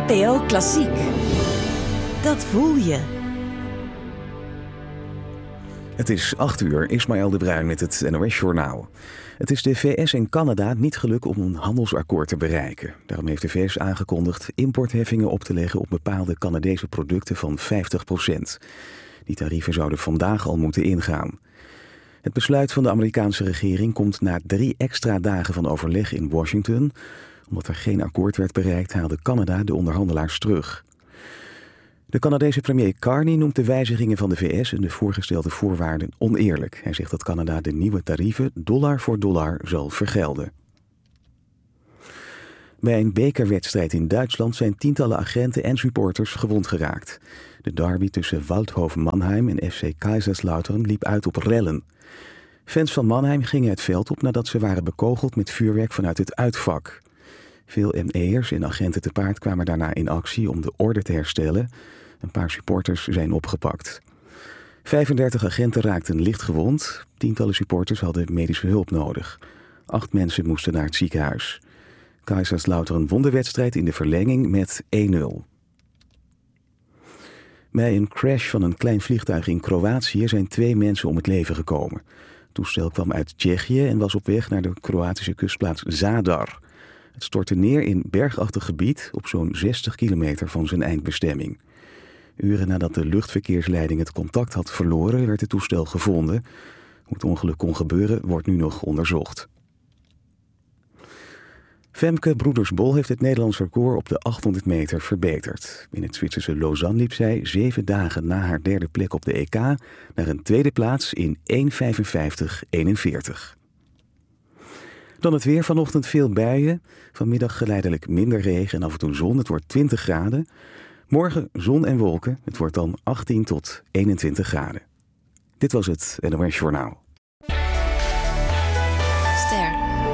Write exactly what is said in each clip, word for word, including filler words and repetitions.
N P O Klassiek. Dat voel je. Het is acht uur, Ismaël de Bruin met het N O S-journaal. Het is de V S en Canada niet gelukt om een handelsakkoord te bereiken. Daarom heeft de V S aangekondigd importheffingen op te leggen op bepaalde Canadese producten van vijftig procent. Die tarieven zouden vandaag al moeten ingaan. Het besluit van de Amerikaanse regering komt na drie extra dagen van overleg in Washington. Omdat er geen akkoord werd bereikt, haalde Canada de onderhandelaars terug. De Canadese premier Carney noemt de wijzigingen van de V S en de voorgestelde voorwaarden oneerlijk. Hij zegt dat Canada de nieuwe tarieven dollar voor dollar zal vergelden. Bij een bekerwedstrijd in Duitsland zijn tientallen agenten en supporters gewond geraakt. De derby tussen Waldhof Mannheim en F C Kaiserslautern liep uit op rellen. Fans van Mannheim gingen het veld op nadat ze waren bekogeld met vuurwerk vanuit het uitvak. Veel M E'ers en agenten te paard kwamen daarna in actie om de orde te herstellen. Een paar supporters zijn opgepakt. vijfendertig agenten raakten licht gewond. Tientallen supporters hadden medische hulp nodig. Acht mensen moesten naar het ziekenhuis. Kaiserslautern won de wedstrijd in de verlenging met één nul. Bij een crash van een klein vliegtuig in Kroatië zijn twee mensen om het leven gekomen. Het toestel kwam uit Tsjechië en was op weg naar de Kroatische kustplaats Zadar. Het stortte neer in bergachtig gebied op zo'n zestig kilometer van zijn eindbestemming. Uren nadat de luchtverkeersleiding het contact had verloren, werd het toestel gevonden. Hoe het ongeluk kon gebeuren, wordt nu nog onderzocht. Femke Broeders-Bol heeft het Nederlands record op de achthonderd meter verbeterd. In het Zwitserse Lausanne liep zij zeven dagen na haar derde plek op de E K naar een tweede plaats in één vijfenvijftig eenenveertig. Dan het weer, vanochtend veel buien. Vanmiddag geleidelijk minder regen en af en toe zon. Het wordt twintig graden. Morgen zon en wolken. Het wordt dan achttien tot eenentwintig graden. Dit was het N O S-journaal. Ster.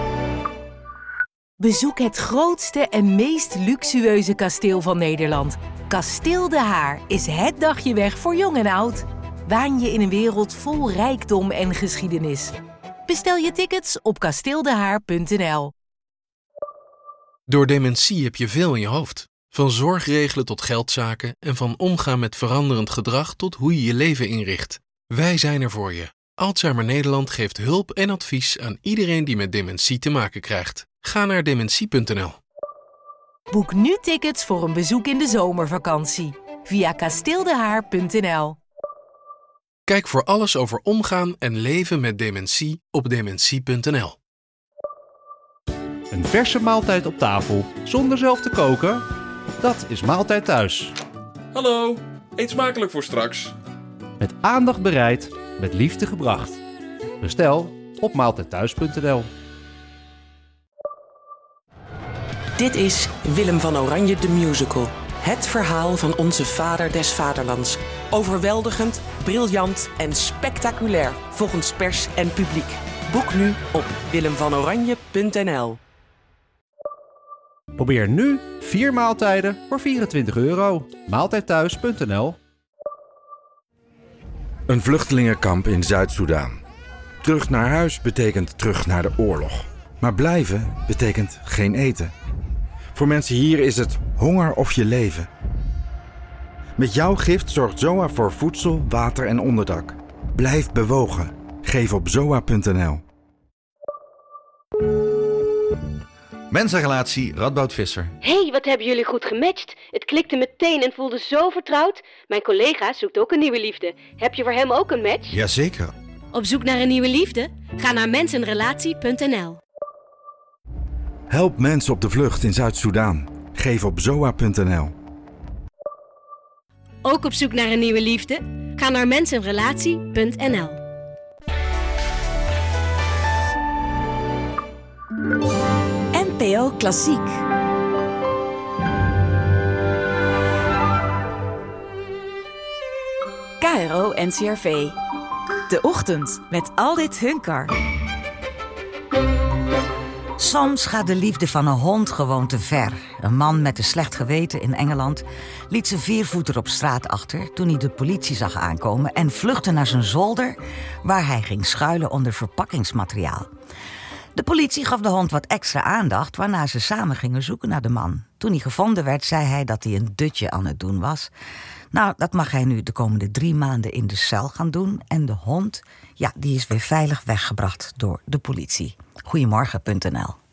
Bezoek het grootste en meest luxueuze kasteel van Nederland. Kasteel De Haar is het dagje weg voor jong en oud. Waan je in een wereld vol rijkdom en geschiedenis. Bestel je tickets op kasteeldehaar punt n l. Door dementie heb je veel in je hoofd. Van zorgregelen tot geldzaken en van omgaan met veranderend gedrag tot hoe je je leven inricht. Wij zijn er voor je. Alzheimer Nederland geeft hulp en advies aan iedereen die met dementie te maken krijgt. Ga naar dementie punt n l. Boek nu tickets voor een bezoek in de zomervakantie via kasteeldehaar punt n l. Kijk voor alles over omgaan en leven met dementie op dementie punt n l. Een verse maaltijd op tafel zonder zelf te koken? Dat is Maaltijd Thuis. Hallo, eet smakelijk voor straks. Met aandacht bereid, met liefde gebracht. Bestel op maaltijd thuis punt n l. Dit is Willem van Oranje de Musical. Het verhaal van onze vader des vaderlands. Overweldigend, briljant en spectaculair volgens pers en publiek. Boek nu op willem van oranje punt n l. Probeer nu vier maaltijden voor vierentwintig euro. maaltijd thuis punt n l. Een vluchtelingenkamp in Zuid-Soedan. Terug naar huis betekent terug naar de oorlog. Maar blijven betekent geen eten. Voor mensen hier is het honger of je leven. Met jouw gift zorgt Z O A voor voedsel, water en onderdak. Blijf bewogen. Geef op zoa punt n l. Mensenrelatie Radboud Visser. Hé, wat hebben jullie goed gematcht. Het klikte meteen en voelde zo vertrouwd. Mijn collega zoekt ook een nieuwe liefde. Heb je voor hem ook een match? Jazeker. Op zoek naar een nieuwe liefde? Ga naar mensenrelatie punt n l. Help mensen op de vlucht in Zuid-Soedan. Geef op zoa punt n l. Ook op zoek naar een nieuwe liefde? Ga naar mensenrelatie punt n l. N P O Klassiek. K R O N C R V. De ochtend met Aldit Hunkar. Soms gaat de liefde van een hond gewoon te ver. Een man met een slecht geweten in Engeland liet zijn viervoeter op straat achter toen hij de politie zag aankomen en vluchtte naar zijn zolder waar hij ging schuilen onder verpakkingsmateriaal. De politie gaf de hond wat extra aandacht, waarna ze samen gingen zoeken naar de man. Toen hij gevonden werd, zei hij dat hij een dutje aan het doen was. Nou, dat mag hij nu de komende drie maanden in de cel gaan doen. En de hond, ja, die is weer veilig weggebracht door de politie. Goedemorgen punt n l